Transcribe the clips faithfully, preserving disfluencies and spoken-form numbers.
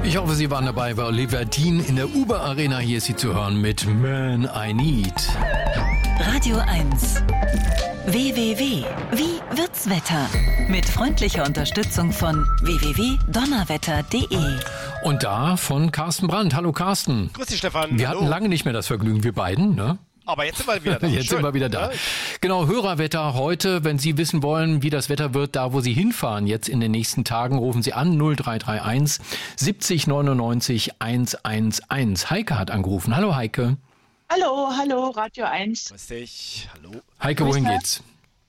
Ich hoffe, Sie waren dabei bei Olivia Dean in der Uber Arena. Hier ist sie zu hören mit Man I Need. Radio eins. W W W. Wie wird's Wetter? Mit freundlicher Unterstützung von w w w punkt donnerwetter punkt d e. Und da von Carsten Brandt. Hallo Carsten. Grüß dich, Stefan. Wir Hallo. hatten lange nicht mehr das Vergnügen, wir beiden, ne? Aber jetzt sind wir wieder da. Jetzt Schön. sind wir wieder da. Ja. Genau, Hörerwetter heute. Wenn Sie wissen wollen, wie das Wetter wird, da wo Sie hinfahren, jetzt in den nächsten Tagen, rufen Sie an null drei drei eins siebzig neunundneunzig hundertelf. Heike hat angerufen. Hallo Heike. Hallo, hallo, Radio eins. Grüß dich. Hallo. Heike, wohin geht's?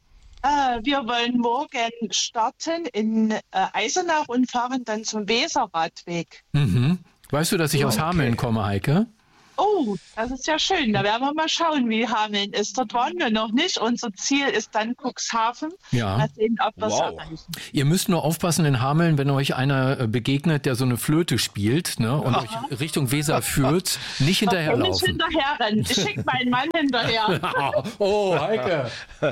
Äh, wir wollen morgen starten in äh, Eisenach und fahren dann zum Weserradweg. Mhm. Weißt du, dass ich Ja, aus okay. Hameln komme, Heike? Oh, das ist ja schön. Da werden wir mal schauen, wie Hameln ist. Dort waren wir noch nicht. Unser Ziel ist dann Cuxhaven. Ja. Mal sehen, ob wir es Wow. erreichen. Ihr müsst nur aufpassen in Hameln, wenn euch einer äh, begegnet, der so eine Flöte spielt, ne, und euch Richtung Weser führt, nicht Da kann ich hinterherlaufen. hinterher rennen. Ich schicke meinen Mann hinterher. Oh, Heike.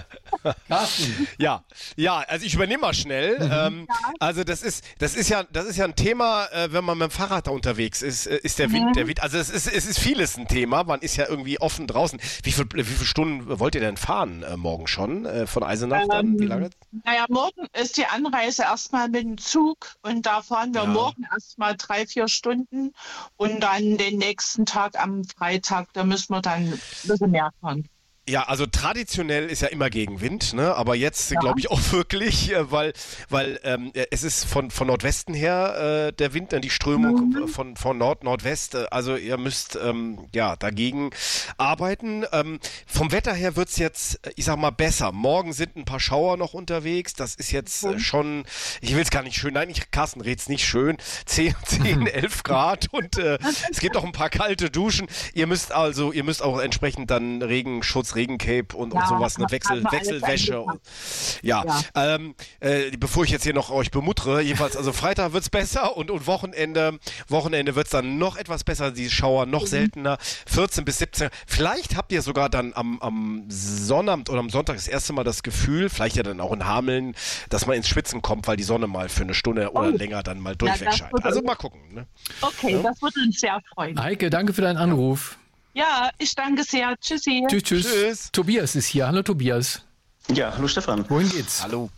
Carsten. Ja, ja, also ich übernehme mal schnell. Ähm, also das ist, das ist ja, das ist ja ein Thema, äh, wenn man mit dem Fahrrad da unterwegs ist, äh, ist der Wind, der Wind. Also es ist, es ist vieles ein Thema. Man ist ja irgendwie offen draußen. Wie viel, wie viele Stunden wollt ihr denn fahren äh, morgen schon äh, von Eisenach dann? Wie lange? Naja, morgen ist die Anreise erstmal mit dem Zug und da fahren wir Ja. morgen erstmal drei, vier Stunden und dann den nächsten Tag am Freitag, da müssen wir dann ein bisschen mehr fahren. Ja, also traditionell ist ja immer Gegenwind, ne? Aber jetzt glaube ich auch wirklich, äh, weil weil ähm, äh, es ist von von Nordwesten her äh, der Wind, äh, die Strömung Mhm. äh, von von Nord Nordwest. Äh, also ihr müsst ähm, ja dagegen arbeiten. Ähm, vom Wetter her wird's jetzt, äh, ich sag mal, besser. Morgen sind ein paar Schauer noch unterwegs. Das ist jetzt äh, schon, ich will es gar nicht schön. Nein, ich, Carsten red's nicht schön. zehn, zehn, elf Grad und äh, es gibt auch ein paar kalte Duschen. Ihr müsst also, ihr müsst auch entsprechend dann Regenschutz, Regencape und, und Ja, sowas, eine hat- Wechsel, hat man alles Wechselwäsche. Und, ja, Ja. Ähm, äh, bevor ich jetzt hier noch euch bemuttere, jedenfalls, also Freitag wird's besser und, und Wochenende, Wochenende wird's dann noch etwas besser, die Schauer noch Mhm. seltener, vierzehn bis siebzehn. Vielleicht habt ihr sogar dann am, am Sonnabend oder am Sonntag das erste Mal das Gefühl, vielleicht ja dann auch in Hameln, dass man ins Schwitzen kommt, weil die Sonne mal für eine Stunde oder Oh. länger dann mal Ja, durchweg das scheint. wird- Also mal gucken. Ne? Okay, das würde uns sehr freuen. Heike, danke für deinen Anruf. Ja, ich danke sehr. Tschüssi. Tschüss, tschüss. Tschüss. Tobias ist hier. Hallo Tobias. Ja, hallo Stefan. Wohin geht's? Hallo.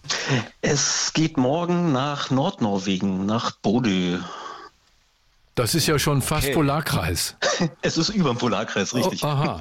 Es geht morgen nach Nordnorwegen, nach Bodø. Das ist ja schon fast Okay. Polarkreis. Es ist über dem Polarkreis, richtig. Oh, aha.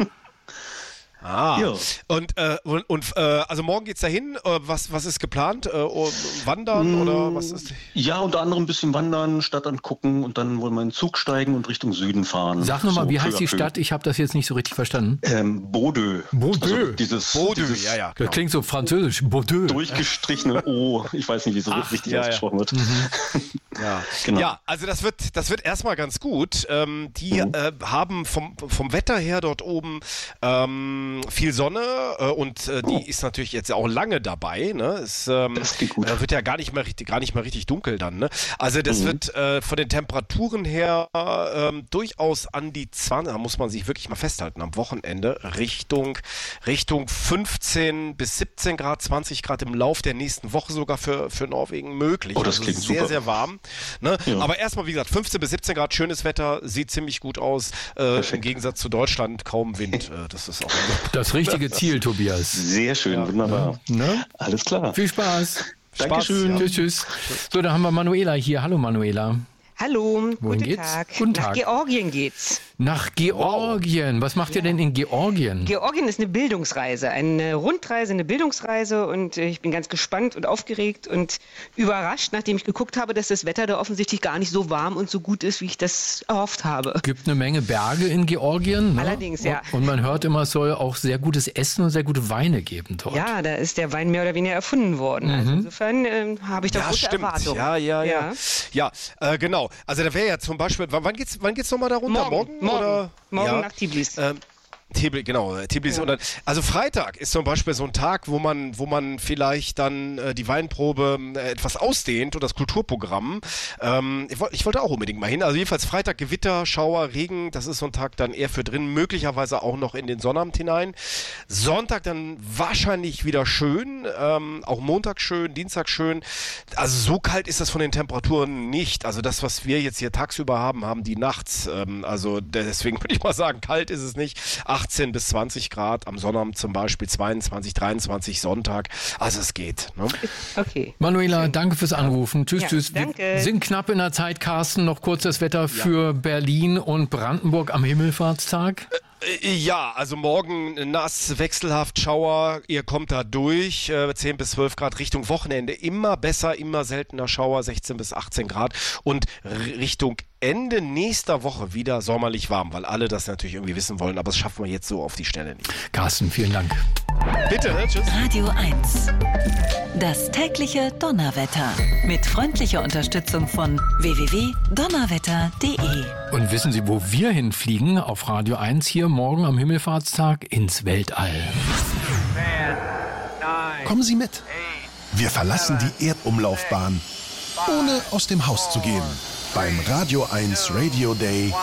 Ah, Ja. und, äh, und, und äh, also morgen geht's dahin. Äh, was, was ist geplant? Äh, oh, wandern oder was ist? Ja, unter anderem ein bisschen wandern, Stadt angucken und dann wollen wir in den Zug steigen und Richtung Süden fahren. Sag nochmal, So wie peu heißt à die peu. Stadt? Ich habe das jetzt nicht so richtig verstanden. Ähm, Bodø. Bodø. Also dieses, Bodø, dieses ja, ja. Das Genau. klingt so französisch. Bordeaux. durchgestrichene O. Ich weiß nicht, wie es so Ach, richtig ja, ja. ausgesprochen wird. Ja. Genau. ja, also das wird, das wird erstmal ganz gut. Ähm, die äh, haben vom, vom Wetter her dort oben ähm, viel Sonne äh, und äh, die ist natürlich jetzt auch lange dabei. Ne? Es ähm, Das geht gut. äh, wird ja gar nicht mehr richtig, gar nicht mehr richtig dunkel dann. Ne? Also das Mhm. wird äh, von den Temperaturen her ähm, durchaus an die zwanzig, da muss man sich wirklich mal festhalten, am Wochenende Richtung, Richtung fünfzehn bis siebzehn Grad, zwanzig Grad im Lauf der nächsten Woche sogar für, für Norwegen möglich. Oh, das Also klingt sehr, super. sehr warm. Ne? Ja. Aber erstmal, wie gesagt, fünfzehn bis siebzehn Grad, schönes Wetter, sieht ziemlich gut aus. Äh, Im Perfekt. Gegensatz zu Deutschland kaum Wind. Äh, das ist auch Das richtige Ziel, Tobias. Sehr schön, wunderbar. Ne? Alles klar. Viel Spaß. Dankeschön. ja. Tschüss, tschüss. So, da haben wir Manuela hier. Hallo Manuela. Hallo, guten geht's? Tag. Guten Nach Tag. Georgien geht's. Nach Georgien. Was macht ihr denn in Georgien? Georgien ist eine Bildungsreise, eine Rundreise, eine Bildungsreise und äh, ich bin ganz gespannt und aufgeregt und überrascht, nachdem ich geguckt habe, dass das Wetter da offensichtlich gar nicht so warm und so gut ist, wie ich das erhofft habe. Gibt eine Menge Berge in Georgien. Ne? Allerdings, ja. Und man hört immer, es soll auch sehr gutes Essen und sehr gute Weine geben dort. Ja, da ist der Wein mehr oder weniger erfunden worden. Also insofern äh, habe ich da Ja, große stimmt. Erwartungen. Ja, ja, ja. Ja. Ja, äh, genau. Also da wäre ja zum Beispiel, wann wann geht's, wann geht's nochmal da runter? Morgen, morgen, Oder? morgen ja. nach Tbilisi. Ähm, Tiblis, genau, Tiblis. Ja. Und dann, also Freitag ist zum Beispiel so ein Tag, wo man, wo man vielleicht dann äh, die Weinprobe äh, etwas ausdehnt und das Kulturprogramm. Ähm, ich, wollt, ich wollte auch unbedingt mal hin. Also jedenfalls Freitag Gewitter, Schauer, Regen. Das ist so ein Tag dann eher für drin, möglicherweise auch noch in den Sonnabend hinein. Sonntag dann wahrscheinlich wieder schön, ähm, auch Montag schön, Dienstag schön. Also so kalt ist das von den Temperaturen nicht. Also das, was wir jetzt hier tagsüber haben, haben die nachts. Ähm, also deswegen würde ich mal sagen, kalt ist es nicht. achtzehn bis zwanzig Grad, am Sonnabend zum Beispiel zweiundzwanzig, dreiundzwanzig Sonntag. Also es geht. Ne? Okay. Manuela, danke fürs Anrufen. Tschüss, Ja, tschüss. danke. Wir sind knapp in der Zeit. Carsten, noch kurz das Wetter für Berlin und Brandenburg am Himmelfahrtstag. Ja, also morgen nass, wechselhaft, Schauer, ihr kommt da durch, äh, zehn bis zwölf Grad Richtung Wochenende, immer besser, immer seltener Schauer, sechzehn bis achtzehn Grad und r- Richtung Ende nächster Woche wieder sommerlich warm, weil alle das natürlich irgendwie wissen wollen, aber das schaffen wir jetzt so auf die Stelle nicht. Carsten, vielen Dank. Bitte, ne? Tschüss. Radio eins. Das tägliche Donnerwetter. Mit freundlicher Unterstützung von w w w punkt donnerwetter punkt d e. Und wissen Sie, wo wir hinfliegen? Auf Radio eins hier morgen am Himmelfahrtstag ins Weltall. Kommen Sie mit. Wir verlassen die Erdumlaufbahn, ohne aus dem Haus zu gehen. Beim Radio eins Radio Day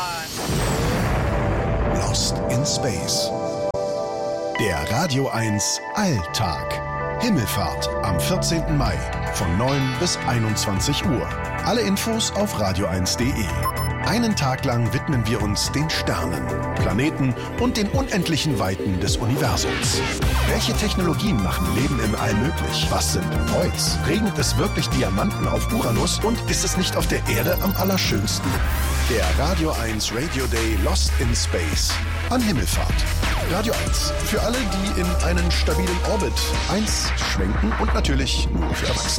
Lost in Space. Der Radio eins Alltag. Himmelfahrt am vierzehnten Mai von neun bis einundzwanzig Uhr. Alle Infos auf radio eins punkt d e. Einen Tag lang widmen wir uns den Sternen, Planeten und den unendlichen Weiten des Universums. Welche Technologien machen Leben im All möglich? Was sind Voids? Regnet es wirklich Diamanten auf Uranus? Und ist es nicht auf der Erde am allerschönsten? Der Radio eins Radio Day Lost in Space an Himmelfahrt. Radio eins. Für alle, die in einen stabilen Orbit eins schwenken und natürlich nur für Erwachsene.